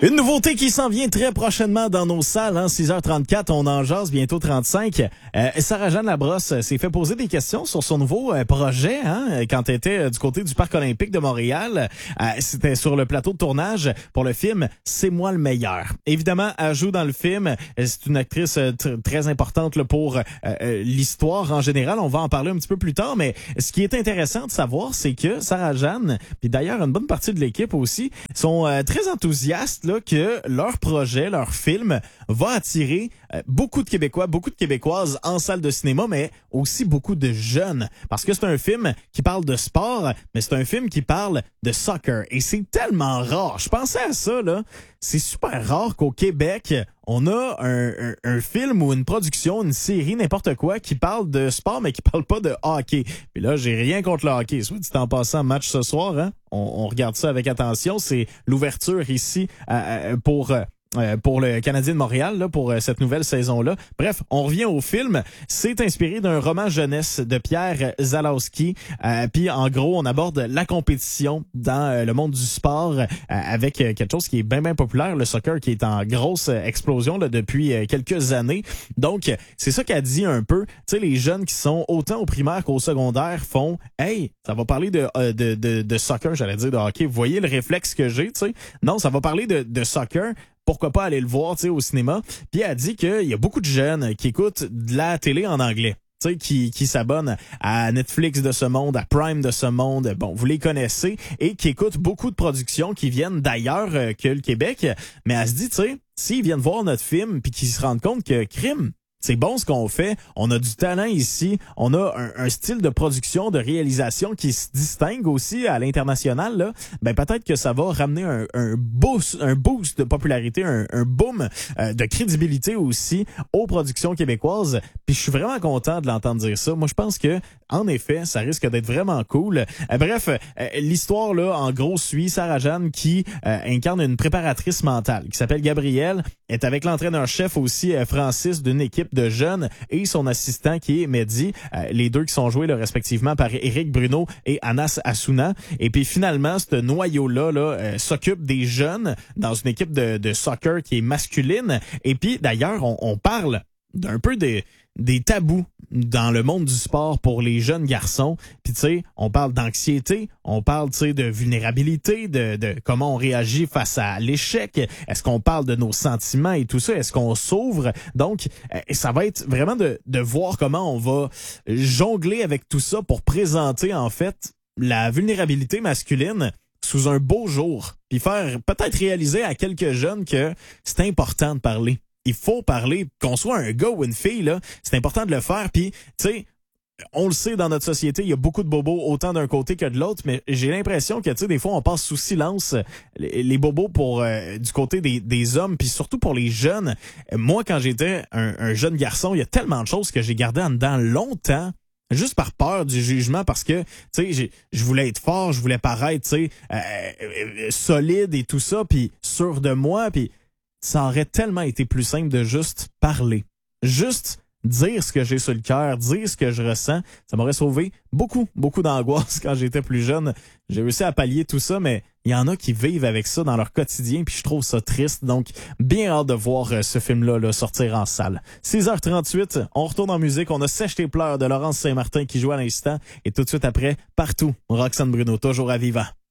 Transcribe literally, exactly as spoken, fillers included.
Une nouveauté qui s'en vient très prochainement dans nos salles, hein, six heures trente-quatre, on en jase, bientôt trente-cinq. Euh, Sarah-Jeanne Labrosse s'est fait poser des questions sur son nouveau euh, projet, hein, quand elle était euh, du côté du Parc olympique de Montréal. Euh, c'était sur le plateau de tournage pour le film « C'est moi le meilleur ». Évidemment, elle joue dans le film. C'est une actrice euh, tr- très importante là, pour euh, euh, l'histoire en général. On va en parler un petit peu plus tard, mais ce qui est intéressant de savoir, c'est que Sarah-Jeanne, puis d'ailleurs une bonne partie de l'équipe aussi, sont euh, très enthousiastes là, que leur projet, leur film, va attirer euh, beaucoup de Québécois, beaucoup de Québécoises en salle de cinéma, mais aussi beaucoup de jeunes. Parce que c'est un film qui parle de sport, mais c'est un film qui parle de soccer. Et c'est tellement rare. Je pensais à ça, là. C'est super rare qu'au Québec, on a un, un, un film ou une production, une série, n'importe quoi, qui parle de sport, mais qui parle pas de hockey. Puis là, j'ai rien contre le hockey. Soit dit en passant, match ce soir, hein? On, on regarde ça avec attention. C'est l'ouverture ici euh, pour... Euh, Euh, pour le Canadien de Montréal, là, pour euh, cette nouvelle saison-là. Bref, on revient au film. C'est inspiré d'un roman jeunesse de Pierre Zalowski. Euh, Puis, en gros, on aborde la compétition dans euh, le monde du sport euh, avec euh, quelque chose qui est bien, bien populaire, le soccer, qui est en grosse euh, explosion là, depuis euh, quelques années. Donc, c'est ça qu'a dit un peu. Tu sais, les jeunes qui sont autant au primaire qu'au secondaire font « Hey, ça va parler de, euh, de, de, de soccer, j'allais dire de hockey. Vous voyez le réflexe que j'ai, tu sais? Non, ça va parler de, de soccer. » Pourquoi pas aller le voir, tu sais, au cinéma. Puis elle a dit qu'il y a beaucoup de jeunes qui écoutent de la télé en anglais. Tu sais, qui, qui s'abonnent à Netflix de ce monde, à Prime de ce monde, bon, vous les connaissez, et qui écoutent beaucoup de productions qui viennent d'ailleurs euh, que le Québec. Mais elle se dit, tu sais, s'ils viennent voir notre film puis qu'ils se rendent compte que crime, c'est bon ce qu'on fait, on a du talent ici, on a un, un style de production, de réalisation qui se distingue aussi à l'international, là, ben peut-être que ça va ramener un, un boost, un boost de popularité, un, un boom euh, de crédibilité aussi aux productions québécoises. Puis je suis vraiment content de l'entendre dire ça. Moi, je pense que en effet, ça risque d'être vraiment cool. Euh, bref, euh, l'histoire là, en gros, suit Sarah-Jeanne qui euh, incarne une préparatrice mentale qui s'appelle Gabrielle, est avec l'entraîneur-chef aussi euh, Francis d'une équipe de jeunes et son assistant qui est Mehdi, euh, les deux qui sont joués là, respectivement par Éric Bruno et Anas Assouna. Et puis finalement, ce noyau-là là, euh, s'occupe des jeunes dans une équipe de, de soccer qui est masculine. Et puis d'ailleurs, on, on parle d'un peu des, des tabous dans le monde du sport pour les jeunes garçons. Puis tu sais, on parle d'anxiété, on parle tu sais de vulnérabilité, de, de comment on réagit face à l'échec. Est-ce qu'on parle de nos sentiments et tout ça? Est-ce qu'on s'ouvre? Donc, euh, ça va être vraiment de, de voir comment on va jongler avec tout ça pour présenter en fait la vulnérabilité masculine sous un beau jour. Puis faire peut-être réaliser à quelques jeunes que c'est important de parler. Il faut parler, qu'on soit un gars ou une fille, là, c'est important de le faire. Puis, tu sais, on le sait dans notre société, il y a beaucoup de bobos autant d'un côté que de l'autre, mais j'ai l'impression que, tu sais, des fois, on passe sous silence les, les bobos pour euh, du côté des, des hommes, puis surtout pour les jeunes. Moi, quand j'étais un, un jeune garçon, il y a tellement de choses que j'ai gardées en dedans longtemps, juste par peur du jugement, parce que, tu sais, je voulais être fort, je voulais paraître, tu sais, euh, euh, solide et tout ça, puis sûr de moi, puis ça aurait tellement été plus simple de juste parler. Juste dire ce que j'ai sur le cœur, dire ce que je ressens. Ça m'aurait sauvé beaucoup, beaucoup d'angoisse quand j'étais plus jeune. J'ai réussi à pallier tout ça, mais il y en a qui vivent avec ça dans leur quotidien, puis je trouve ça triste. Donc, bien hâte de voir euh, ce film-là là, sortir en salle. six heures trente-huit, on retourne en musique. On a Sèche tes pleurs de Laurence Saint-Martin qui joue à l'instant. Et tout de suite après, partout, Roxane Bruno, toujours à vivant.